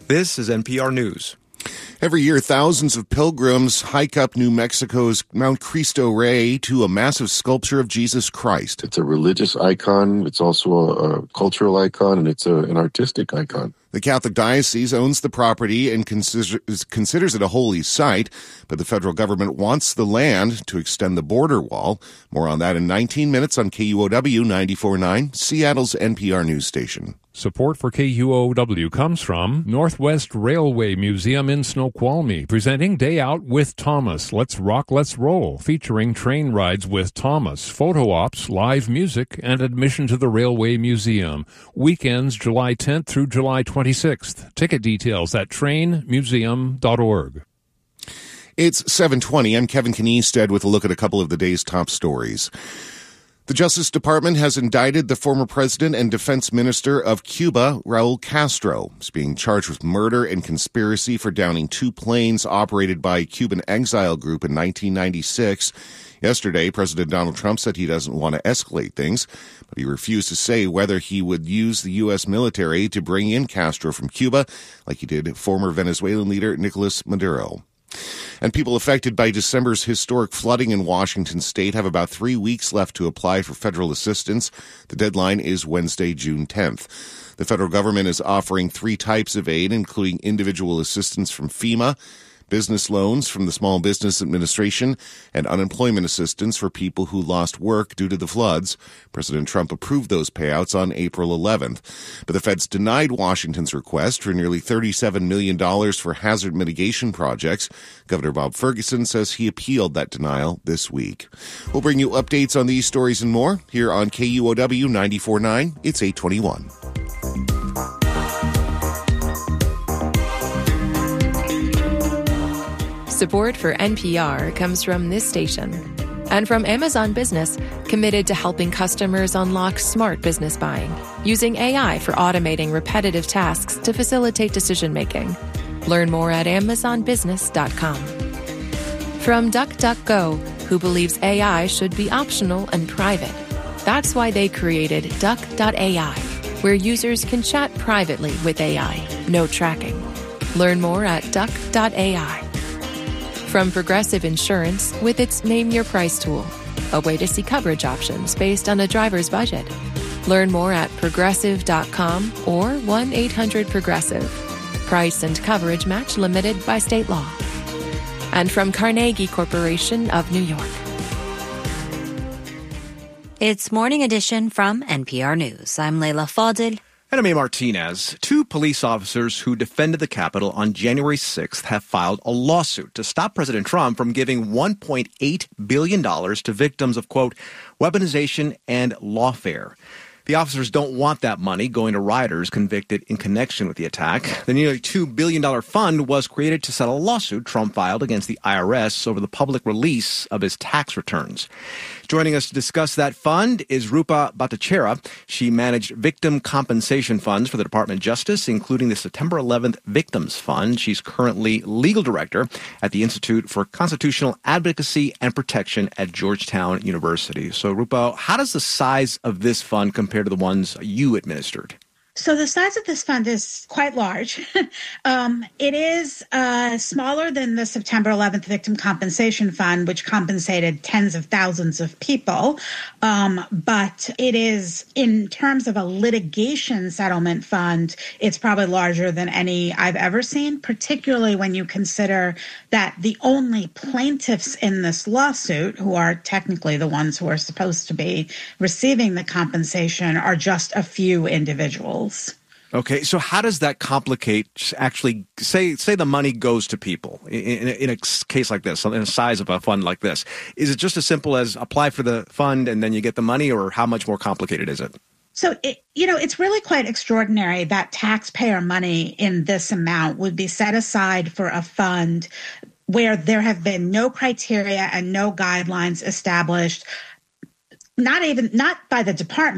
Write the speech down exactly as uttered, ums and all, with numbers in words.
This is N P R News. Every year, thousands of pilgrims hike up New Mexico's Mount Cristo Rey to a massive sculpture of Jesus Christ. It's a religious icon. It's also a, a cultural icon, and it's a, an artistic icon. The Catholic Diocese owns the property and considers, considers it a holy site, but the federal government wants the land to extend the border wall. More on that in nineteen minutes on K U O W ninety-four point nine, Seattle's N P R news station. Support for K U O W comes from Northwest Railway Museum in Snoqualmie, presenting Day Out with Thomas. Let's Rock, Let's Roll, featuring train rides with Thomas, photo ops, live music, and admission to the Railway Museum. Weekends July tenth through July twenty-sixth. Ticket details at train museum dot org. It's seven twenty. I'm Kevin Kniestead with a look at a couple of the day's top stories. The Justice Department has indicted the former president and defense minister of Cuba, Raul Castro. He's being charged with murder and conspiracy for downing two planes operated by a Cuban exile group in nineteen ninety-six. Yesterday, President Donald Trump said he doesn't want to escalate things, but he refused to say whether he would use the U S military to bring in Castro from Cuba, like he did former Venezuelan leader Nicolas Maduro. And people affected by December's historic flooding in Washington state have about three weeks left to apply for federal assistance. The deadline is Wednesday, June tenth. The federal government is offering three types of aid, including individual assistance from FEMA, business loans from the Small Business Administration, and unemployment assistance for people who lost work due to the floods. President Trump approved those payouts on April eleventh. But the feds denied Washington's request for nearly thirty-seven million dollars for hazard mitigation projects. Governor Bob Ferguson says he appealed that denial this week. We'll bring you updates on these stories and more here on K U O W ninety-four point nine. It's eight twenty-one. Support for N P R comes from this station and from Amazon Business, committed to helping customers unlock smart business buying, using A I for automating repetitive tasks to facilitate decision-making. Learn more at amazon business dot com. From DuckDuckGo, who believes A I should be optional and private. That's why they created Duck dot A I, where users can chat privately with A I, no tracking. Learn more at Duck dot A I. From Progressive Insurance with its Name Your Price tool, a way to see coverage options based on a driver's budget. Learn more at progressive dot com or one eight hundred progressive. Price and coverage match limited by state law. And from Carnegie Corporation of New York. It's Morning Edition from N P R News. I'm Leila Fadil. And I'm A. Martinez. Two police officers who defended the Capitol on January sixth have filed a lawsuit to stop President Trump from giving one point eight billion dollars to victims of, quote, weaponization and lawfare. The officers don't want that money going to rioters convicted in connection with the attack. The nearly two billion dollars fund was created to settle a lawsuit Trump filed against the I R S over the public release of his tax returns. Joining us to discuss that fund is Rupa Bhattacharya. She managed victim compensation funds for the Department of Justice, including the September eleventh Victims Fund. She's currently legal director at the Institute for Constitutional Advocacy and Protection at Georgetown University. So, Rupa, how does the size of this fund compare to the ones you administered? So the size of this fund is quite large. um, it is uh, smaller than the September eleventh Victim Compensation Fund, which compensated tens of thousands of people. Um, but it is, in terms of a litigation settlement fund, it's probably larger than any I've ever seen, particularly when you consider that the only plaintiffs in this lawsuit, who are technically the ones who are supposed to be receiving the compensation, are just a few individuals. Okay, so how does that complicate actually, say say the money goes to people in, in, in a case like this, in the size of a fund like this? Is it just as simple as apply for the fund and then you get the money, or how much more complicated is it? So, it, you know, it's really quite extraordinary that taxpayer money in this amount would be set aside for a fund where there have been no criteria and no guidelines established, not even, not by the department.